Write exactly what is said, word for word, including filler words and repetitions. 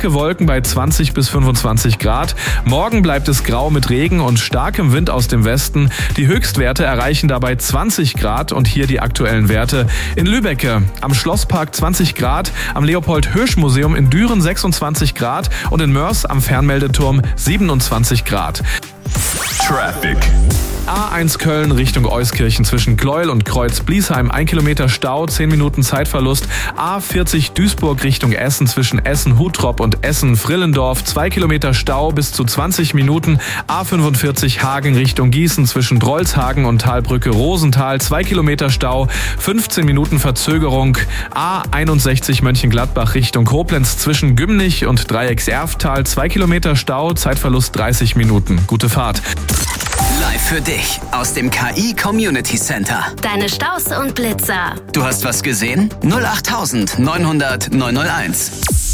starke Wolken bei zwanzig bis fünfundzwanzig Grad. Morgen bleibt es grau mit Regen und starkem Wind aus dem Westen. Die Höchstwerte erreichen dabei zwanzig Grad und hier die aktuellen Werte. In Lübbecke am Schlosspark zwanzig Grad, am Leopold-Hirsch-Museum in Düren sechsundzwanzig Grad und in Mörs am Fernmeldeturm siebenundzwanzig Grad. Traffic. A eins Köln Richtung Euskirchen zwischen Gleuel und Kreuz-Bliesheim, ein Kilometer Stau, zehn Minuten Zeitverlust. A vierzig Duisburg Richtung Essen zwischen Essen-Hutrop und Essen-Frillendorf, zwei Kilometer Stau bis zu zwanzig Minuten. A fünfundvierzig Hagen Richtung Gießen zwischen Drolshagen und Talbrücke Rosenthal, zwei Kilometer Stau, fünfzehn Minuten Verzögerung. A einundsechzig Mönchengladbach Richtung Koblenz zwischen Gümnich und Dreiecks-Erftal, zwei Kilometer Stau, Zeitverlust dreißig Minuten. Gute Fahrt. Live für dich aus dem K I Community Center. Deine Staus und Blitzer. Du hast was gesehen? null acht neun null null neun null eins.